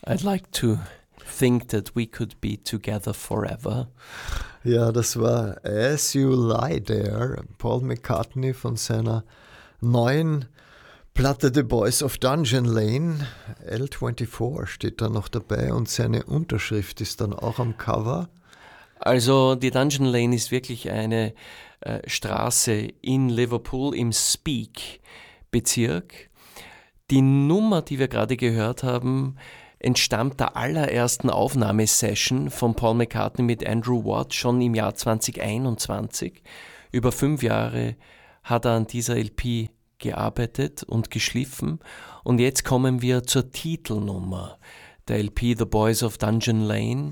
I'd like to think that we could be together forever. Ja, das war As You Lie There, Paul McCartney von seiner neuen Platte The Boys of Dungeon Lane. L24 steht da noch dabei und seine Unterschrift ist dann auch am Cover. Also die Dungeon Lane ist wirklich eine Straße in Liverpool im Speke-Bezirk. Die Nummer, die wir gerade gehört haben, entstammt der allerersten Aufnahmesession von Paul McCartney mit Andrew Watt schon im Jahr 2021. Über 5 Jahre hat er an dieser LP gearbeitet und geschliffen. Und jetzt kommen wir zur Titelnummer der LP The Boys of Dungeon Lane.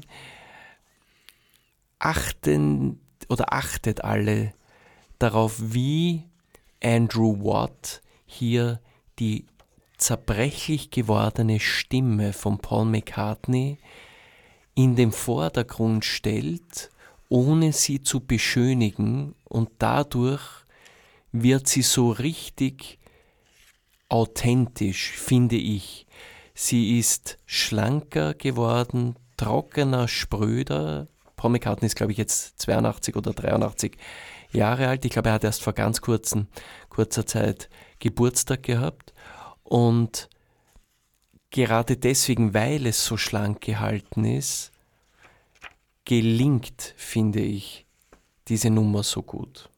Achtet alle darauf, wie Andrew Watt hier die zerbrechlich gewordene Stimme von Paul McCartney in den Vordergrund stellt, ohne sie zu beschönigen, und dadurch wird sie so richtig authentisch, finde ich. Sie ist schlanker geworden, trockener, spröder. Paul McCartney ist, glaube ich, jetzt 82 oder 83 Jahre alt. Ich glaube, er hat erst vor ganz kurzer Zeit Geburtstag gehabt. Und gerade deswegen, weil es so schlank gehalten ist, gelingt, finde ich, diese Nummer so gut.